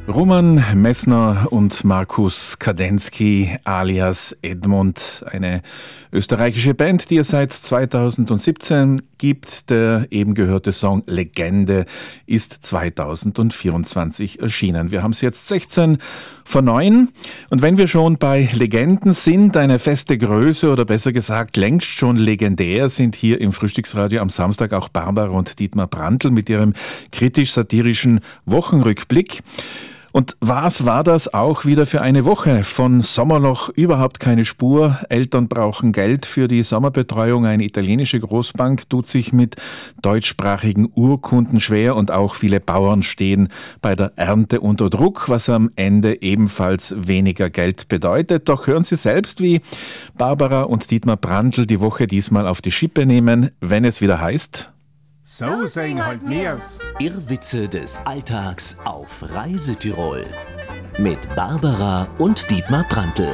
Roman Messner und Markus Kadensky alias Edmund, eine österreichische Band, die es seit 2017 gibt. Der eben gehörte Song Legende ist 2024 erschienen. Wir haben es jetzt 16 vor 9 und wenn wir schon bei Legenden sind, eine feste Größe oder besser gesagt längst schon legendär, sind hier im Frühstücksradio am Samstag auch Barbara und Dietmar Brandl mit ihrem kritisch-satirischen Wochenrückblick. Und was war das auch wieder für eine Woche? Von Sommerloch überhaupt keine Spur. Eltern brauchen Geld für die Sommerbetreuung. Eine italienische Großbank tut sich mit deutschsprachigen Urkunden schwer und auch viele Bauern stehen bei der Ernte unter Druck, was am Ende ebenfalls weniger Geld bedeutet. Doch hören Sie selbst, wie Barbara und Dietmar Brandl die Woche diesmal auf die Schippe nehmen, wenn es wieder heißt: So sing halt mir's. Irrwitze des Alltags auf Reisetirol mit Barbara und Dietmar Brandl.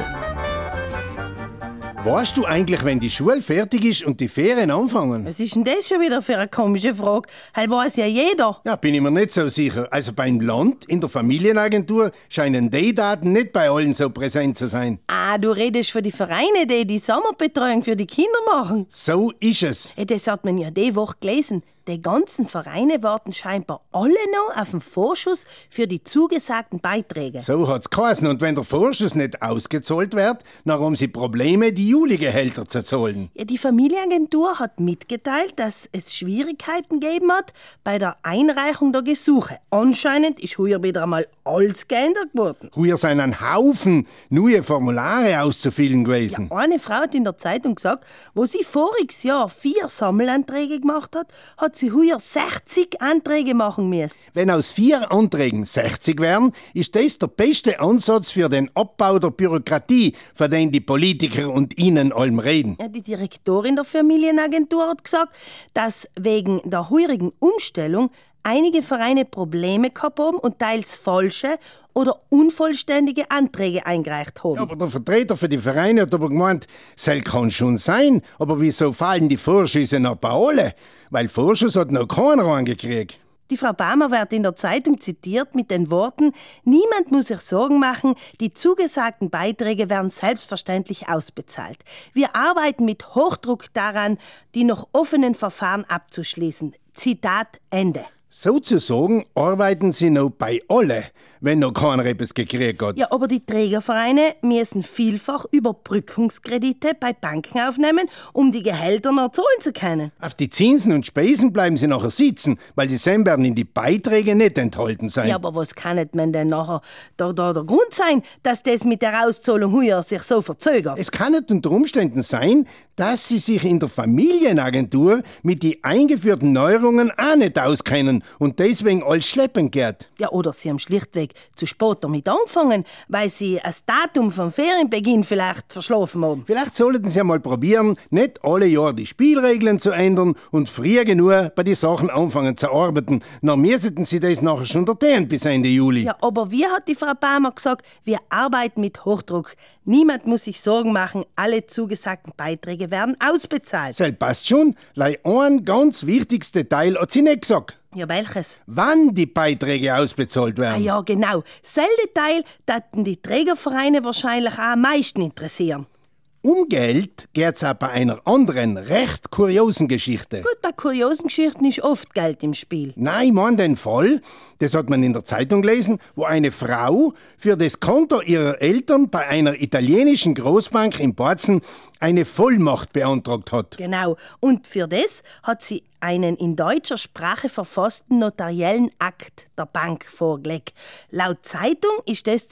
Weißt du eigentlich, wenn die Schule fertig ist und die Ferien anfangen? Was ist denn das schon wieder für eine komische Frage? Halt weiß ja jeder. Ja, bin ich mir nicht so sicher. Also beim Land, in der Familienagentur, scheinen die Daten nicht bei allen so präsent zu sein. Ah, du redest von den Vereinen, die Sommerbetreuung für die Kinder machen. So ist es. Ja, das hat man ja die Woche gelesen. Die ganzen Vereine warten scheinbar alle noch auf den Vorschuss für die zugesagten Beiträge. So hat's geheißen. Und wenn der Vorschuss nicht ausgezahlt wird, dann haben sie Probleme, die Juli-Gehälter zu zahlen. Ja, die Familienagentur hat mitgeteilt, dass es Schwierigkeiten gegeben hat bei der Einreichung der Gesuche. Anscheinend ist heuer wieder einmal alles geändert worden. Heuer sind ein Haufen neue Formulare auszufüllen gewesen. Ja, eine Frau hat in der Zeitung gesagt, wo sie voriges Jahr 4 Sammelanträge gemacht hat sie heuer 60 Anträge machen müssen. Wenn aus 4 Anträgen 60 wären, ist das der beste Ansatz für den Abbau der Bürokratie, von den die Politiker und Ihnen allem reden. Ja, die Direktorin der Familienagentur hat gesagt, dass wegen der heurigen Umstellung einige Vereine Probleme gehabt haben und teils falsche oder unvollständige Anträge eingereicht haben. Ja, aber der Vertreter für die Vereine hat aber gemeint, das kann schon sein, aber wieso fallen die Vorschüsse noch bei alle? Weil Vorschuss hat noch keiner angekriegt. Die Frau Barmer wird in der Zeitung zitiert mit den Worten: Niemand muss sich Sorgen machen, die zugesagten Beiträge werden selbstverständlich ausbezahlt. Wir arbeiten mit Hochdruck daran, die noch offenen Verfahren abzuschließen. Zitat Ende. Sozusagen arbeiten sie noch bei alle, wenn noch keiner etwas gekriegt hat. Ja, aber die Trägervereine müssen vielfach Überbrückungskredite bei Banken aufnehmen, um die Gehälter noch zahlen zu können. Auf die Zinsen und Spesen bleiben sie nachher sitzen, weil die Sem werden in die Beiträge nicht enthalten sein. Ja, aber was kann man denn nachher der Grund sein, dass das mit der Auszahlung heuer sich so verzögert? Es kann nicht unter Umständen sein, dass sie sich in der Familienagentur mit den eingeführten Neuerungen auch nicht auskennen und deswegen alles schleppend geht. Ja, oder sie haben schlichtweg zu spät damit angefangen, weil sie das Datum vom Ferienbeginn vielleicht verschlafen haben. Vielleicht sollten sie einmal probieren, nicht alle Jahre die Spielregeln zu ändern und früher genug bei den Sachen anfangen zu arbeiten. Dann müssten sie das nachher schon datieren bis Ende Juli. Ja, aber wie hat die Frau Barmer gesagt, wir arbeiten mit Hochdruck. Niemand muss sich Sorgen machen, alle zugesagten Beiträge werden ausbezahlt. Das passt schon, ein ganz wichtiges Detail hat sie nicht gesagt. Ja, welches? Wann die Beiträge ausbezahlt werden. Ah ja, genau. Das Detail taten die Trägervereine wahrscheinlich auch am meisten interessieren. Um Geld geht's auch bei einer anderen, recht kuriosen Geschichte. Gut, bei kuriosen Geschichten ist oft Geld im Spiel. Nein, ich meine den Fall, das hat man in der Zeitung gelesen, wo eine Frau für das Konto ihrer Eltern bei einer italienischen Großbank in Bozen eine Vollmacht beantragt hat. Genau. Und für das hat sie einen in deutscher Sprache verfassten notariellen Akt der Bank vorgelegt. Laut Zeitung ist das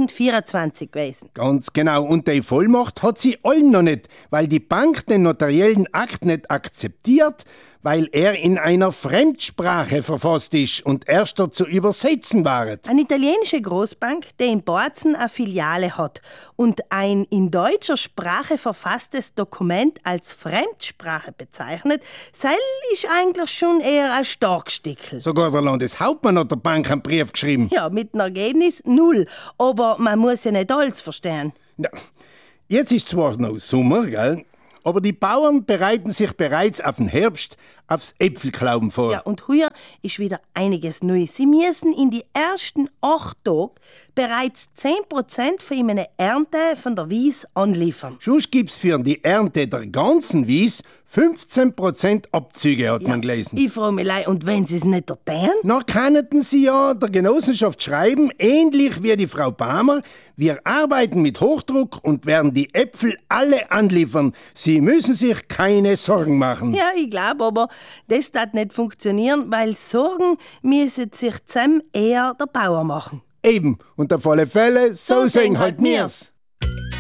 2024 gewesen. Ganz genau. Und die Vollmacht hat sie allen noch nicht, weil die Bank den notariellen Akt nicht akzeptiert, weil er in einer Fremdsprache verfasst ist und erst zu übersetzen war. Eine italienische Großbank, die in Bozen eine Filiale hat und ein in deutscher Sprache verfasstes Dokument als Fremdsprache bezeichnet, sei ist eigentlich schon eher ein Starkstickel. Sogar der Landeshauptmann hat der Bank einen Brief geschrieben. Ja, mit einem Ergebnis 0. Aber man muss ja nicht alles verstehen. Ja, jetzt ist zwar noch Sommer, gell? Aber die Bauern bereiten sich bereits auf den Herbst, aufs Äpfelklauben vor. Ja, und heuer ist wieder einiges Neues. Sie müssen in die ersten 8 Tagen bereits 10% von ihrer Ernte von der Wies anliefern. Sonst gibt's für die Ernte der ganzen Wies 15% Abzüge, hat man gelesen. Ich frage mich, und wenn sie es nicht ertun? Na, könnten Sie ja der Genossenschaft schreiben, ähnlich wie die Frau Palmer, wir arbeiten mit Hochdruck und werden die Äpfel alle anliefern. Sie müssen sich keine Sorgen machen. Ja, ich glaube, aber das wird nicht funktionieren, weil Sorgen müssen sich zusammen eher der Bauer machen. Eben, und auf alle Fälle, so sehen halt mir's.